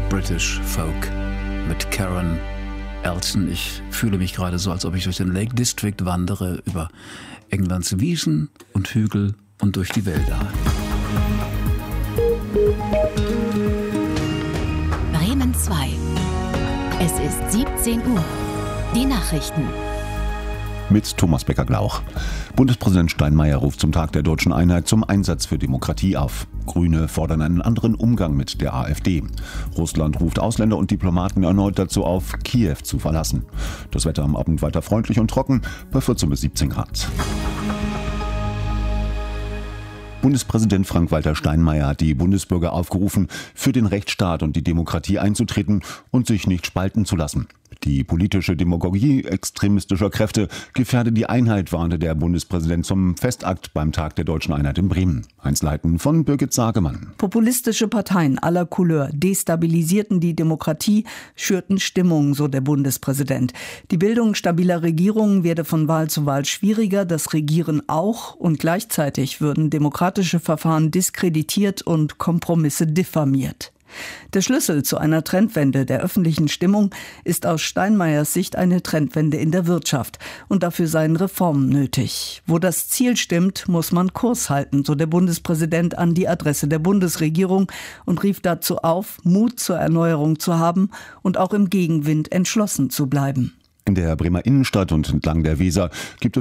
British Folk mit Karen Elton. Ich fühle mich gerade so, als ob ich durch den Lake District wandere, über Englands Wiesen und Hügel und durch die Wälder. Bremen 2. Es ist 17 Uhr. Die Nachrichten. Mit Thomas Becker-Glauch. Bundespräsident Steinmeier ruft zum Tag der Deutschen Einheit zum Einsatz für Demokratie auf. Grüne fordern einen anderen Umgang mit der AfD. Russland ruft Ausländer und Diplomaten erneut dazu auf, Kiew zu verlassen. Das Wetter am Abend weiter freundlich und trocken bei 14 bis 17 Grad. Bundespräsident Frank-Walter Steinmeier hat die Bundesbürger aufgerufen, für den Rechtsstaat und die Demokratie einzutreten und sich nicht spalten zu lassen. Die politische Demagogie extremistischer Kräfte gefährde die Einheit, warnte der Bundespräsident zum Festakt beim Tag der Deutschen Einheit in Bremen. Einzelheiten von Birgit Sagemann. Populistische Parteien aller Couleur destabilisierten die Demokratie, schürten Stimmung, so der Bundespräsident. Die Bildung stabiler Regierungen werde von Wahl zu Wahl schwieriger, das Regieren auch, und gleichzeitig würden demokratische Verfahren diskreditiert und Kompromisse diffamiert. Der Schlüssel zu einer Trendwende der öffentlichen Stimmung ist aus Steinmeiers Sicht eine Trendwende in der Wirtschaft. Und dafür seien Reformen nötig. Wo das Ziel stimmt, muss man Kurs halten, so der Bundespräsident an die Adresse der Bundesregierung und rief dazu auf, Mut zur Erneuerung zu haben und auch im Gegenwind entschlossen zu bleiben. In der Bremer Innenstadt und entlang der Weser gibt es